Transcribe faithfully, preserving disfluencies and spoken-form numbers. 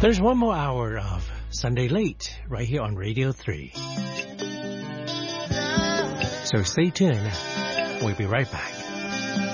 There's one more hour of Sunday Late right here on Radio three. So stay tuned. We'll be right back.